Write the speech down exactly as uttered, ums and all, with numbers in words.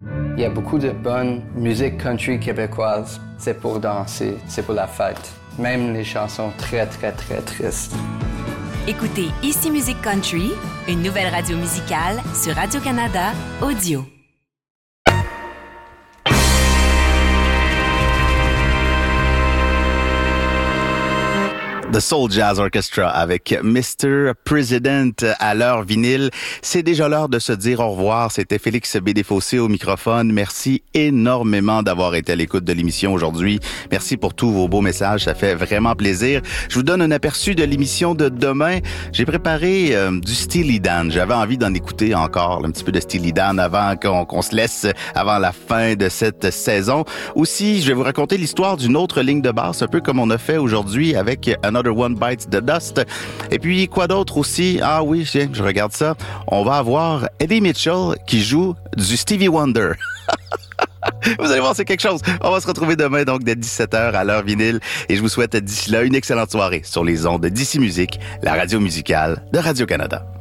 Il y a beaucoup de bonne musique country québécoise. C'est pour danser, c'est pour la fête. Même les chansons très, très, très tristes. Écoutez Ici Musique Country, une nouvelle radio musicale sur Radio-Canada Audio. The Soul Jazz Orchestra avec mister President à l'heure vinyle. C'est déjà l'heure de se dire au revoir. C'était Félix Bédéfossé au microphone. Merci énormément d'avoir été à l'écoute de l'émission aujourd'hui. Merci pour tous vos beaux messages. Ça fait vraiment plaisir. Je vous donne un aperçu de l'émission de demain. J'ai préparé euh, du Steely Dan. J'avais envie d'en écouter encore un petit peu de Steely Dan avant qu'on, qu'on se laisse avant la fin de cette saison. Aussi, je vais vous raconter l'histoire d'une autre ligne de basse, un peu comme on a fait aujourd'hui avec Another One Bites the Dust. Et puis, quoi d'autre aussi? Ah oui, je, je regarde ça. On va avoir Eddie Mitchell qui joue du Stevie Wonder. Vous allez voir, c'est quelque chose. On va se retrouver demain, donc, dès dix-sept heures à l'heure vinyle. Et je vous souhaite d'ici là une excellente soirée sur les ondes d'Ici Musique, la radio musicale de Radio-Canada.